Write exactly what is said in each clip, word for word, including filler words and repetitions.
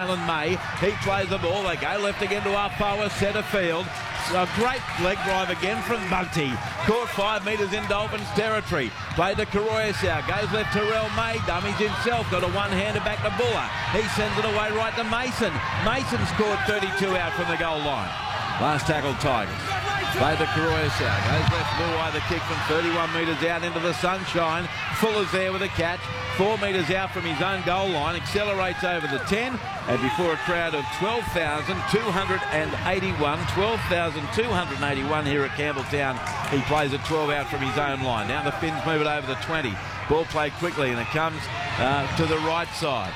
Taylor May. He plays the ball. They go left again to Afoa, centre field. A great leg drive again from Bunty. Caught five metres in Dolphins territory. Played to Karoyasau. Goes left to Rel May. Dummies himself. Got a one-hander back to Buller. He sends it away right to Mason. Mason scored thirty-two out from the goal line. Last tackle Tigers. Played to Karoyasau. Goes left Luai, the kick from thirty-one metres out into the sunshine. Fuller's there with a catch. Four metres out from his own goal line. Accelerates over the ten. And before a crowd of twelve thousand two hundred eighty-one, twelve thousand two hundred eighty-one here at Campbelltown, he plays a twelve out from his own line. Now the Finns move it over the twenty. Ball played quickly and it comes uh, to the right side.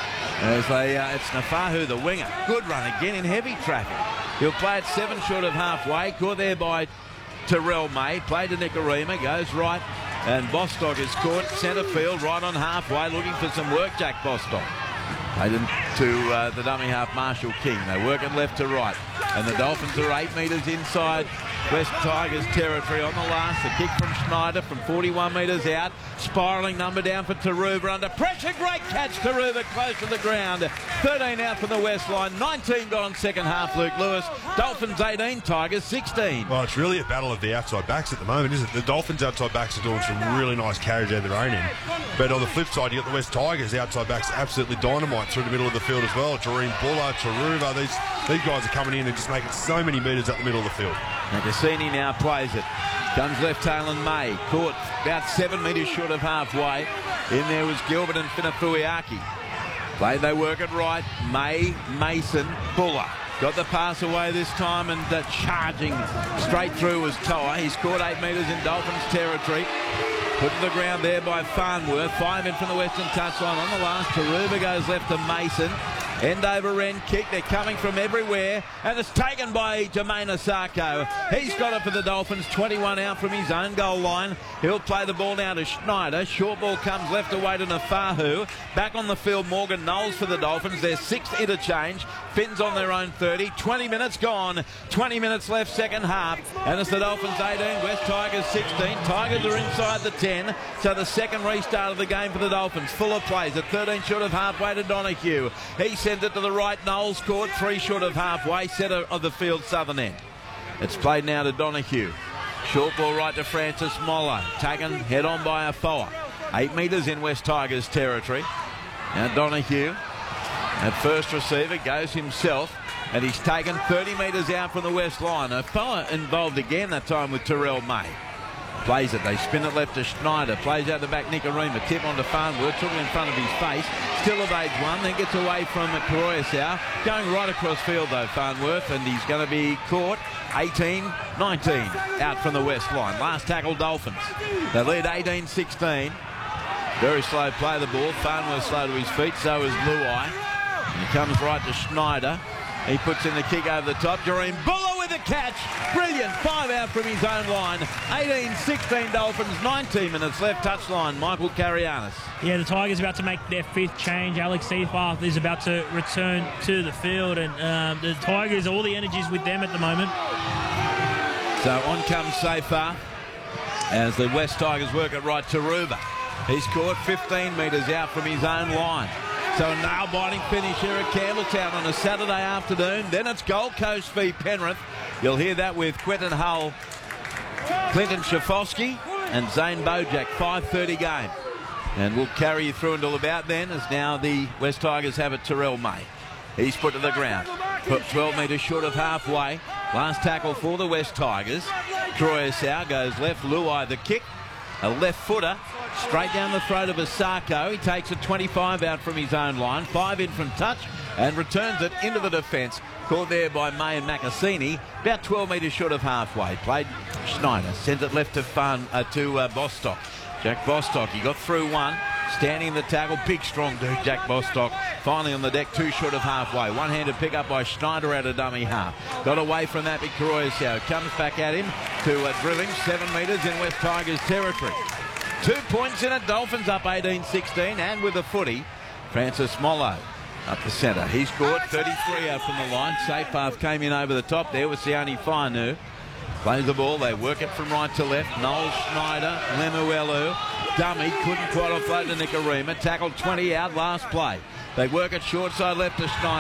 As they, uh, it's Nafahu, the winger. Good run again in heavy traffic. He'll play it seven short of halfway. Caught there by Terrell May. Played to Nicarima. Goes right. And Bostock is caught centre field right on halfway. Looking for some work, Jack Bostock. Played him to uh, the dummy half, Marshall King. They work it left to right. And the Dolphins are eight metres inside West Tigers territory on the last. The kick from Schneider from forty-one metres out. Spiralling number down for Taruva under pressure. Great catch, Taruva close to the ground. thirteen out from the west line. nineteen gone second half, Luke Lewis. Dolphins eighteen, Tigers sixteen. Well, it's really a battle of the outside backs at the moment, isn't it? The Dolphins outside backs are doing some really nice carriage out of their own end. But on the flip side, you got the West Tigers outside backs absolutely dynamite through the middle of the field as well. Jareen Buller, Taruva, these, these guys are coming in and just making so many metres up the middle of the field. And Cassini now plays it. Comes left Taylor May. Caught about seven metres short of halfway. In there was Gilbert and Finafuiaki. Play, they work it right. May, Mason, Buller. Got the pass away this time and uh, charging straight through was Toa. He's caught eight metres in Dolphins territory. Put to the ground there by Farnworth. Five in from the western touchline on the last. Taruva goes left to Mason. End over end kick. They're coming from everywhere. And it's taken by Jermaine Asako. He's got it for the Dolphins. twenty-one out from his own goal line. He'll play the ball now to Schneider. Short ball comes left away to Nafahu. Back on the field, Morgan Knowles for the Dolphins. Their sixth interchange. Finns on their own thirty. twenty minutes gone. twenty minutes left, second half. And it's the Dolphins eighteen, West Tigers sixteen. Tigers are inside the ten. So the second restart of the game for the Dolphins. Fuller plays at thirteen short of halfway to Donahue. He sends it to the right. Knowles caught three short of halfway. Centre of the field, southern end. It's played now to Donahue. Short ball right to Francis Mollo. Taken head on by Afoa. Eight metres in West Tigers territory. Now Donahue at first receiver goes himself. And he's taken thirty metres out from the west line. Afoa involved again that time with Terrell May. Plays it, they spin it left to Schneider. Plays out the back, Nicarima. Tip on to Farnworth. Took it in front of his face. Still evades one, then gets away from Karoyasau. Going right across field though, Farnworth. And he's going to be caught. eighteen nineteen out from the west line. Last tackle, Dolphins. They lead eighteen sixteen. Very slow play the ball. Farnworth slow to his feet, so is Luai. And he comes right to Schneider. He puts in the kick over the top. Jareen Buller with a catch. Brilliant. Five out from his own line. eighteen sixteen Dolphins. nineteen minutes left. Touchline. Michael Carianis. Yeah, the Tigers about to make their fifth change. Alex Seafarth is about to return to the field. And um, the Tigers, all the energy's with them at the moment. So on comes Seafarth as the West Tigers work it right to Taruva. He's caught fifteen metres out from his own line. So a nail-biting finish here at Campbelltown on a Saturday afternoon. Then it's Gold Coast v Penrith. You'll hear that with Quentin Hull, Clinton Schafowski and Zane Bojack. five thirty game. And we'll carry you through until about then, as now the West Tigers have it Terrell May. He's put to the ground. Put twelve metres short of halfway. Last tackle for the West Tigers. Karoyasau goes left. Luai the kick. A left footer. Straight down the throat of Asako. He takes a twenty-five out from his own line. Five in from touch and returns it into the defence. Caught there by May and Macassini. About twelve metres short of halfway. Played Schneider. Sends it left to Fun, uh, to uh, Bostock. Jack Bostock. He got through one. Standing in the tackle. Big, strong dude, Jack Bostock. Finally on the deck, two short of halfway. One-handed pick up by Schneider out of dummy half. Got away from that with Karoyasau. Comes back at him to uh, drill him. Seven metres in West Tigers territory. Two points in it. Dolphins up eighteen sixteen. And with a footy, Francis Mollo up the centre. He's caught thirty-three out from the line. Seafarth came in over the top there with Sione Fainu. Plays the ball. They work it from right to left. Noel Schneider, Lemuelu. Dummy. Couldn't quite offload to Nicarima. Tackled twenty out. Last play. They work it short side left to Schneider.